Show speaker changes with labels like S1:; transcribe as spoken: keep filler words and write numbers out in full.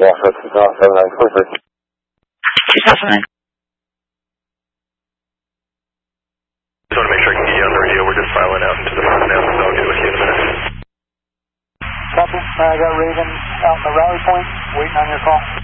S1: Yeah, so it's two seven nine, perfect.
S2: two seven nine.
S3: Just want to make sure I can get you on the radio. We're just filing out into the front now, so I'll get with you in a minute.
S4: Copy. I got Raven out in the rally point, waiting on your call.